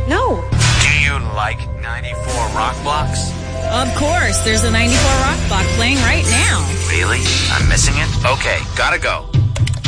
No. Do you like 94 Rock Blocks? Of course, there's a 94 Rock Block playing right now. Really? I'm missing it? Okay, gotta go.